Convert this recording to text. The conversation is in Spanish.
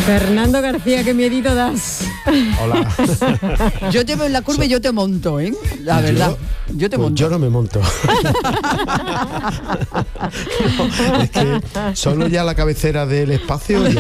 Fernando García, qué miedito das. Hola. Yo te veo en la curva y yo te monto, ¿eh? La verdad. Yo te monto. Yo no me monto. No, es que solo ya la cabecera del espacio